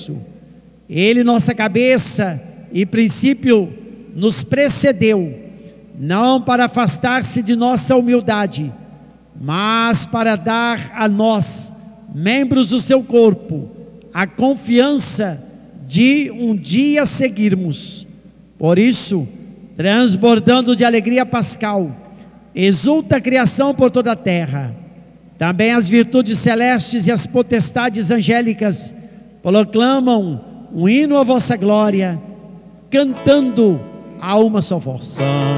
universo. Ele, nossa cabeça e princípio, nos precedeu, não para afastar-se de nossa humildade, mas para dar a nós, membros do seu corpo, a confiança de um dia seguirmos. Por isso, transbordando de alegria pascal, exulta a criação por toda a terra. Também as virtudes celestes e as potestades angélicas proclamam um hino à vossa glória, cantando a uma só voz.